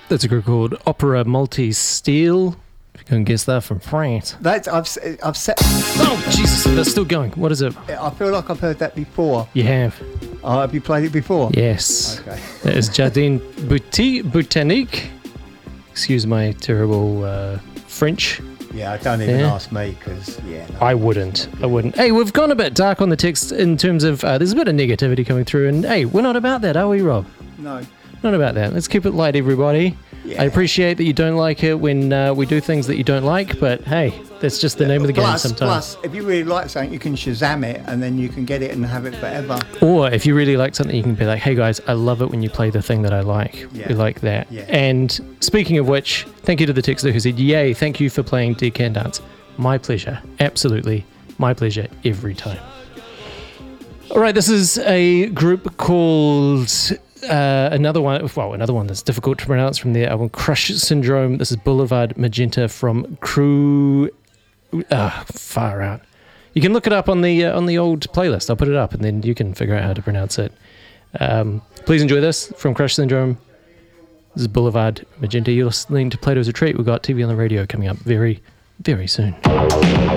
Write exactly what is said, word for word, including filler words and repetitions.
That's a group called Opera Multi-Steel. If you can guess that from France. That's I've s- I've set. Oh, Jesus, that's still going. What is it? I feel like I've heard that before. You have. Oh, have you played it before? Yes. Okay. That is Jardin Bouti- Botanique. Excuse my terrible uh, French. Yeah, don't even Yeah. ask me because yeah. No, I wouldn't. I wouldn't. Hey, we've gone a bit dark on the text in terms of uh, there's a bit of negativity coming through, and hey, we're not about that, are we, Rob? No. Not about that. Let's keep it light, everybody. Yeah. I appreciate that you don't like it when uh, we do things that you don't like, but hey, that's just the name of the game plus, sometimes. Plus, if you really like something, you can Shazam it and then you can get it and have it forever. Or if you really like something, you can be like, hey guys, I love it when you play the thing that I like. Yeah. We like that. Yeah. And speaking of which, thank you to the texter who said, yay, thank you for playing Dead Can Dance. My pleasure. Absolutely. My pleasure every time. All right, this is a group called uh, another one. Well, another one that's difficult to pronounce from their album Crush Syndrome. This is Boulevard Magenta from Crew. Ah, far out. You can look it up on the uh, on the old playlist. I'll put it up, and then you can figure out how to pronounce it. Um, please enjoy this from Crush Syndrome. This is Boulevard Magenta. You're listening to Plato's Retreat. We've got T V on the radio coming up very, very soon.